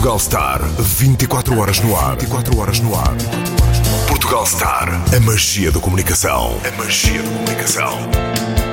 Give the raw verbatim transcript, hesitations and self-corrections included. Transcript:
Portugal Star, vinte e quatro horas no ar. vinte e quatro horas no ar. Portugal Star, a magia da comunicação. A magia da comunicação.